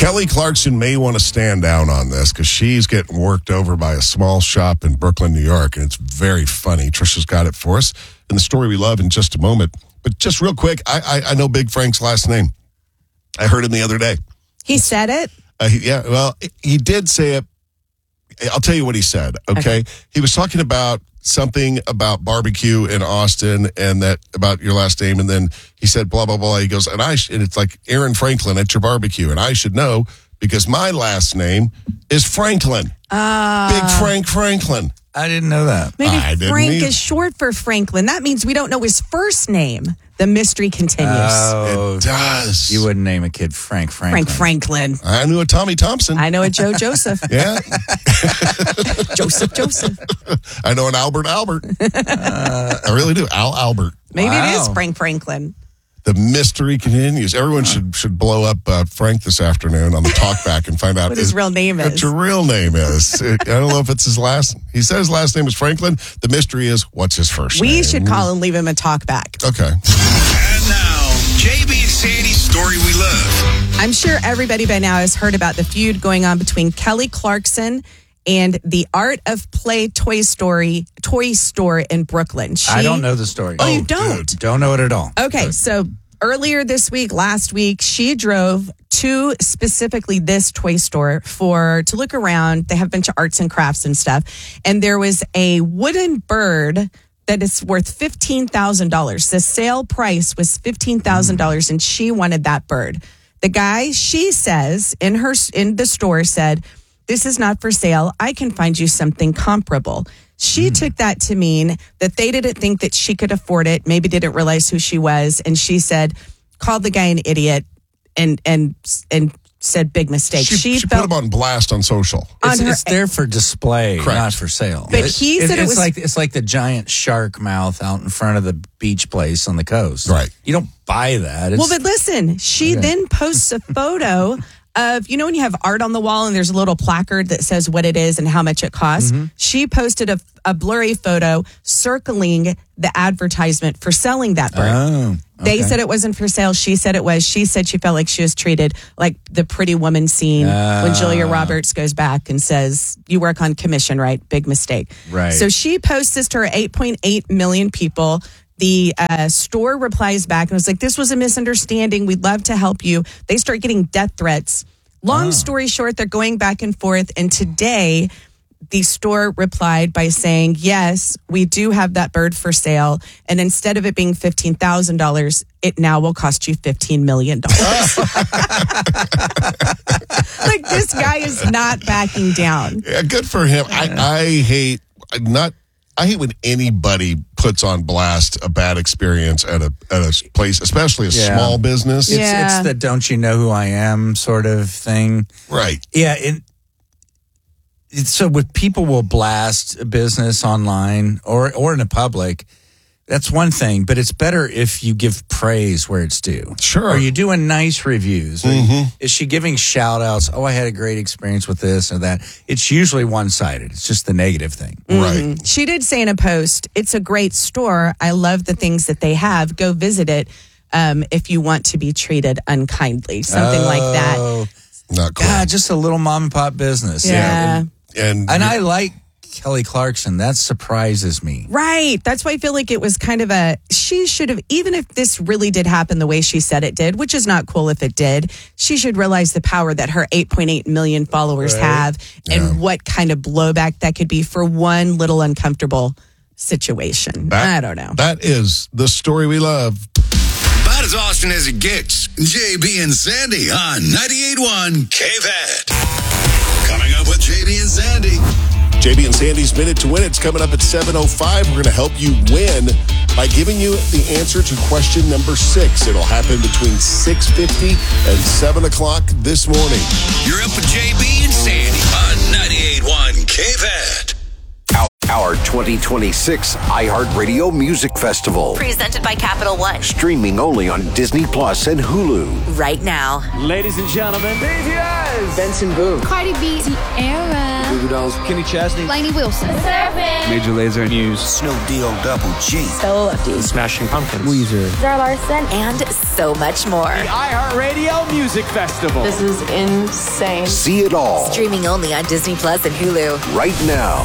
Kelly Clarkson may want to stand down on this because she's getting worked over by a small shop in Brooklyn, New York, and it's very funny. Trisha's got it for us in the story we love in just a moment. But just real quick, I know Big Frank's last name. I heard him the other day. He said it? Yeah, well, he did say it. I'll tell you what he said, okay? He was talking about something about barbecue in Austin and that about your last name, and then he said blah, blah, blah. He goes, and it's like Aaron Franklin at your barbecue, and I should know because my last name is Franklin. Big Frank Franklin. I didn't know that. Maybe Frank is short for Franklin. That means we don't know his first name. The mystery continues. Oh, it does. You wouldn't name a kid Frank Franklin. Frank Franklin. I knew a Tommy Thompson. I know a Joe Joseph. Yeah. Joseph. I know an Albert. I really do. Albert. Maybe it is Frank Franklin. The mystery continues. Everyone should blow up Frank this afternoon on the talkback and find out what his real name is. What your real name is. I don't know if it's his last. He said his last name is Franklin. The mystery is what's his first name. We should call and leave him a talkback. Okay. And now, JB and Sandy's story we love. I'm sure everybody by now has heard about the feud going on between Kelly Clarkson and the Art of Play toy store in Brooklyn. I don't know the story. Oh, you don't? Dude, don't know it at all. Okay, so earlier this week, last week, she drove to specifically this toy store to look around. They have a bunch of arts and crafts and stuff. And there was a wooden bird that is worth $15,000. The sale price was $15,000, and she wanted that bird. The guy, she says, in the store said, "This is not for sale. I can find you something comparable." She took that to mean that they didn't think that she could afford it, maybe didn't realize who she was. And she said, called the guy an idiot and said big mistake. She put him on blast on social. It's there for display, Correct. Not for sale. But he said it's like the giant shark mouth out in front of the beach place on the coast. Right. You don't buy that. Well, but listen, she then posts a photo of, when you have art on the wall and there's a little placard that says what it is and how much it costs. She posted a blurry photo circling the advertisement for selling that bird. Oh, okay. They said it wasn't for sale. She said it was. She said she felt like she was treated like the Pretty Woman scene when Julia Roberts goes back and says, "You work on commission, right? Big mistake." Right. So she posts this to her 8.8 million people. The store replies back and was like, "This was a misunderstanding. We'd love to help you." They start getting death threats. Long story short, they're going back and forth. And today, the store replied by saying, "Yes, we do have that bird for sale. And instead of it being $15,000, it now will cost you $15 million." Like, this guy is not backing down. Yeah, good for him. I hate when anybody puts on blast a bad experience at a place, especially a small business. It's the "don't you know who I am" sort of thing. Right. Yeah. So when people will blast a business online or in the public, that's one thing, but it's better if you give praise where it's due. Sure. Are you doing nice reviews? Is she giving shout outs? "Oh, I had a great experience with this or that." It's usually one-sided. It's just the negative thing. Right. She did say in a post, "It's a great store. I love the things that they have. Go visit it if you want to be treated unkindly." Something like that. Not cool. God, just a little mom and pop business. Yeah. And I like Kelly Clarkson. That surprises me. Right. That's why I feel like it was kind of she should have, even if this really did happen the way she said it did, which is not cool if it did, she should realize the power that her 8.8 million followers have and what kind of blowback that could be for one little uncomfortable situation. I don't know. That is the story we love. About as Austin as it gets. JB and Sandy on 98.1 KVAT. Coming up with JB and Sandy. JB and Sandy's Minute to Win. It's coming up at 7:05. We're going to help you win by giving you the answer to question number 6. It'll happen between 6:50 and 7 o'clock this morning. You're up with JB and Sandy on 98.1 KVAT. Our 2026 iHeartRadio Music Festival. Presented by Capital One. Streaming only on Disney Plus and Hulu. Right now. Ladies and gentlemen, BTS. Benson Boone. Cardi B. Tierra. Goo Goo Dolls. Kenny Chesney. Lainey Wilson. Surfing. Major Lazer. Muse. Snoop D-O Double G. Stella Lefty. Smashing Pumpkins. Weezer. Zara Larson. And so much more. The iHeartRadio Music Festival. This is insane. See it all. Streaming only on Disney Plus and Hulu. Right now.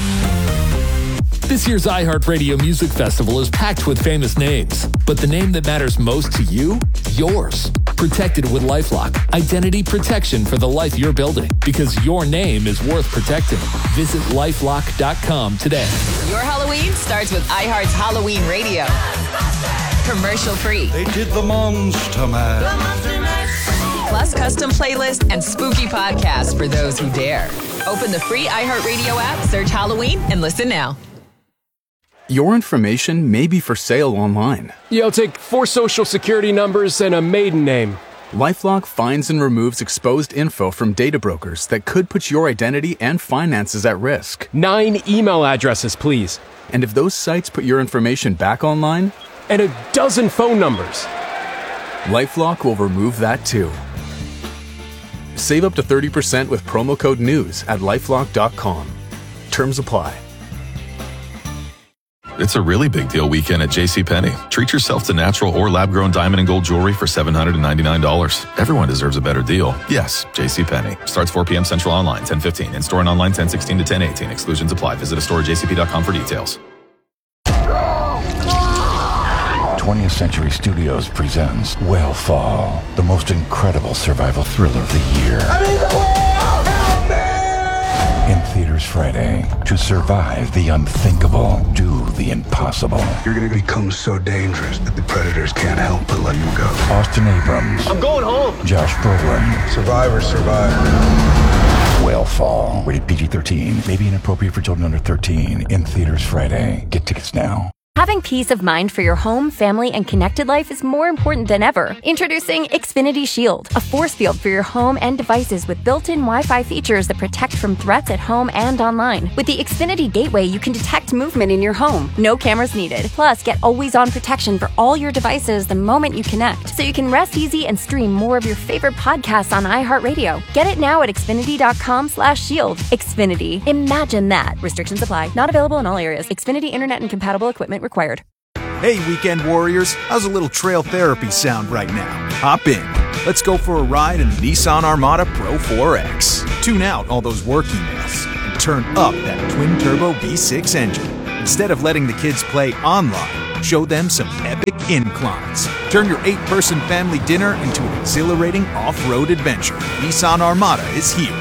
This year's iHeartRadio Music Festival is packed with famous names, but the name that matters most to you? Yours. Protected with LifeLock. Identity protection for the life you're building, because your name is worth protecting. Visit LifeLock.com today. Your Halloween starts with iHeart's Halloween Radio. Commercial free. They did the Monster Mash. Plus custom playlists and spooky podcasts for those who dare. Open the free iHeartRadio app, search Halloween, and listen now. Your information may be for sale online. Yeah, I'll take 4 social security numbers and a maiden name. LifeLock finds and removes exposed info from data brokers that could put your identity and finances at risk. 9 email addresses, please. And if those sites put your information back online? And a dozen phone numbers. LifeLock will remove that too. Save up to 30% with promo code NEWS at LifeLock.com. Terms apply. It's a really big deal weekend at JCPenney. Treat yourself to natural or lab-grown diamond and gold jewelry for $799. Everyone deserves a better deal. Yes, JCPenney. Starts 4 p.m. Central online, 10:15. In-store and online, 10:16 to 10:18. Exclusions apply. Visit a store at jcp.com for details. 20th Century Studios presents Whale the most incredible survival thriller of the year. In theaters Friday. To survive the unthinkable, do the impossible. You're going to become so dangerous that the predators can't help but let you go. Austin Abrams. I'm going home. Josh Brolin. Survivors survive. Whale, rated PG-13. May be inappropriate for children under 13. In theaters Friday. Get tickets now. Having peace of mind for your home, family, and connected life is more important than ever. Introducing Xfinity Shield, a force field for your home and devices with built-in Wi-Fi features that protect from threats at home and online. With the Xfinity Gateway, you can detect movement in your home. No cameras needed. Plus, get always-on protection for all your devices the moment you connect, so you can rest easy and stream more of your favorite podcasts on iHeartRadio. Get it now at Xfinity.com/shield. Xfinity. Imagine that. Restrictions apply. Not available in all areas. Xfinity Internet and compatible equipment required. Hey, weekend warriors, how's a little trail therapy sound right now? Hop in. Let's go for a ride in the Nissan Armada Pro 4X. Tune out all those work emails and turn up that twin-turbo V6 engine. Instead of letting the kids play online, show them some epic inclines. Turn your 8-person family dinner into an exhilarating off-road adventure. Nissan Armada is here.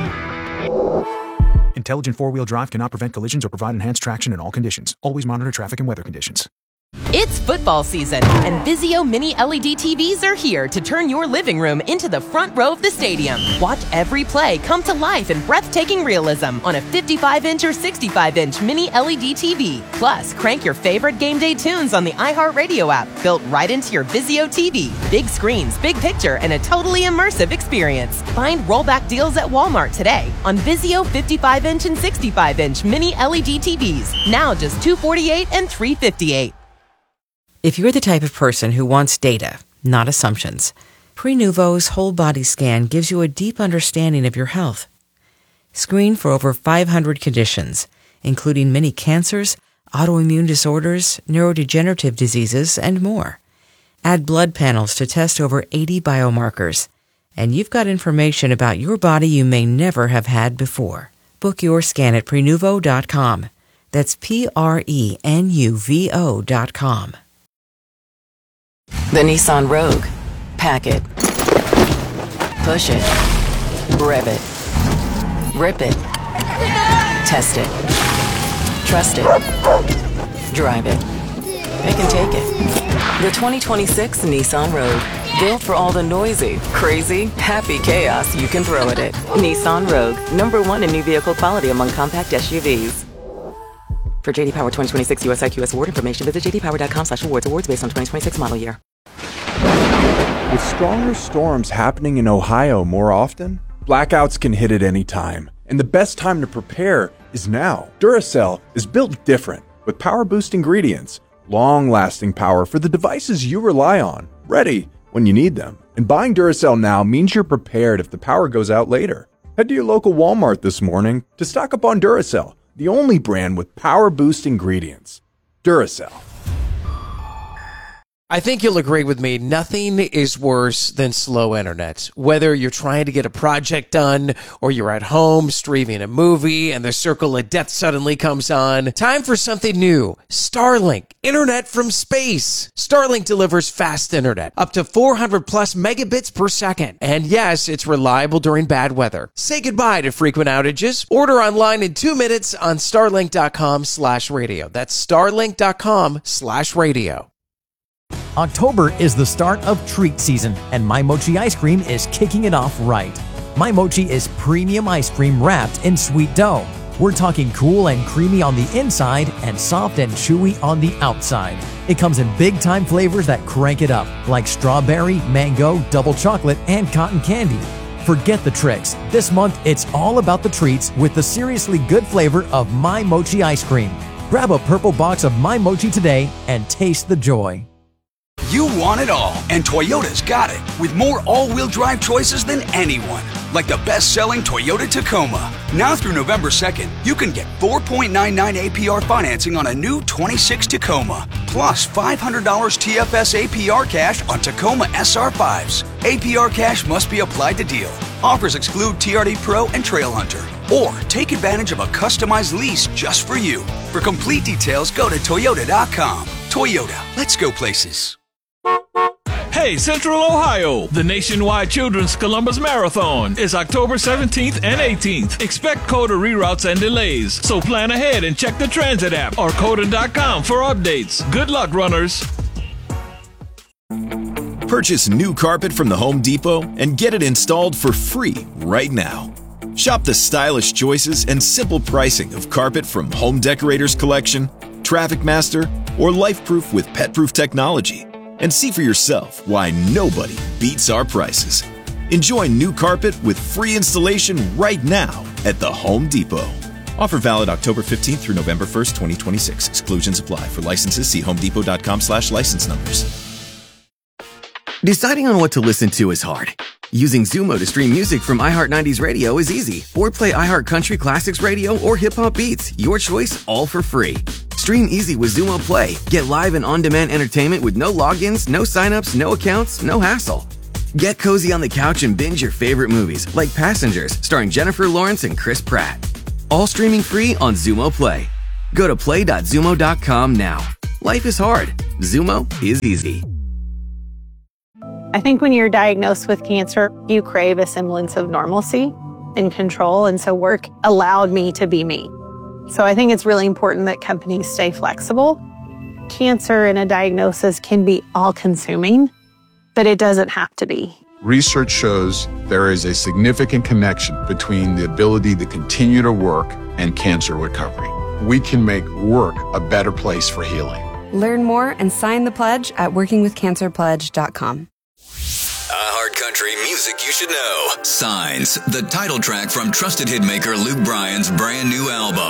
Intelligent four-wheel drive cannot prevent collisions or provide enhanced traction in all conditions. Always monitor traffic and weather conditions. It's football season, and Vizio Mini LED TVs are here to turn your living room into the front row of the stadium. Watch every play come to life in breathtaking realism on a 55-inch or 65-inch Mini LED TV. Plus, crank your favorite game day tunes on the iHeartRadio app, built right into your Vizio TV. Big screens, big picture, and a totally immersive experience. Find rollback deals at Walmart today on Vizio 55-inch and 65-inch Mini LED TVs. Now just $248 and $358. If you're the type of person who wants data, not assumptions, Prenuvo's whole body scan gives you a deep understanding of your health. Screen for over 500 conditions, including many cancers, autoimmune disorders, neurodegenerative diseases, and more. Add blood panels to test over 80 biomarkers, and you've got information about your body you may never have had before. Book your scan at Prenuvo.com. That's Prenuvo.com. The Nissan Rogue. Pack it. Push it. Rev it. Rip it. Test it. Trust it. Drive it. It can take it. The 2026 Nissan Rogue. Built for all the noisy, crazy, happy chaos you can throw at it. Nissan Rogue. #1 in new vehicle quality among compact SUVs. For J.D. Power 2026 US IQS award information, visit jdpower.com/awards. Awards based on 2026 model year. With stronger storms happening in Ohio more often, blackouts can hit at any time, and the best time to prepare is now. Duracell is built different, with power-boost ingredients, long-lasting power for the devices you rely on, ready when you need them. And buying Duracell now means you're prepared if the power goes out later. Head to your local Walmart this morning to stock up on Duracell, the only brand with power-boost ingredients. Duracell. I think you'll agree with me, nothing is worse than slow internet. Whether you're trying to get a project done or you're at home streaming a movie and the circle of death suddenly comes on, time for something new. Starlink, internet from space. Starlink delivers fast internet, up to 400 plus megabits per second. And yes, it's reliable during bad weather. Say goodbye to frequent outages. Order online in 2 minutes on starlink.com/radio. That's starlink.com/radio. October is the start of treat season, and My Mochi ice cream is kicking it off right. My Mochi is premium ice cream wrapped in sweet dough. We're talking cool and creamy on the inside and soft and chewy on the outside. It comes in big-time flavors that crank it up, like strawberry, mango, double chocolate, and cotton candy. Forget the tricks. This month, it's all about the treats with the seriously good flavor of My Mochi ice cream. Grab a purple box of My Mochi today and taste the joy. You want it all, and Toyota's got it, with more all-wheel drive choices than anyone. Like the best-selling Toyota Tacoma. Now through November 2nd, you can get 4.99 APR financing on a new 26 Tacoma, plus $500 TFS APR cash on Tacoma SR5s. APR cash must be applied to deal. Offers exclude TRD Pro and Trailhunter. Or take advantage of a customized lease just for you. For complete details, go to Toyota.com. Toyota, let's go places. Hey, Central Ohio! The nationwide Children's Columbus Marathon is October 17th and 18th. Expect COTA reroutes and delays, so plan ahead and check the transit app or COTA.com for updates. Good luck, runners! Purchase new carpet from the Home Depot and get it installed for free right now. Shop the stylish choices and simple pricing of carpet from Home Decorators Collection, Traffic Master, or LifeProof with PetProof technology. And see for yourself why nobody beats our prices. Enjoy new carpet with free installation right now at the Home Depot. Offer valid October 15th through November 1st, 2026. Exclusions apply. For licenses, see homedepot.com/license numbers. Deciding on what to listen to is hard. Using Zumo to stream music from iHeart 90s Radio is easy. Or play iHeart Country Classics Radio or Hip Hop Beats. Your choice, all for free. Stream easy with Zumo Play. Get live and on-demand entertainment with no logins, no signups, no accounts, no hassle. Get cozy on the couch and binge your favorite movies, like Passengers, starring Jennifer Lawrence and Chris Pratt. All streaming free on Zumo Play. Go to play.zumo.com now. Life is hard. Zumo is easy. I think when you're diagnosed with cancer, you crave a semblance of normalcy and control, and so work allowed me to be me. So I think it's really important that companies stay flexible. Cancer and a diagnosis can be all-consuming, but it doesn't have to be. Research shows there is a significant connection between the ability to continue to work and cancer recovery. We can make work a better place for healing. Learn more and sign the pledge at workingwithcancerpledge.com. iHeart Country Music You Should Know. Signs, the title track from trusted hitmaker Luke Bryan's brand new album.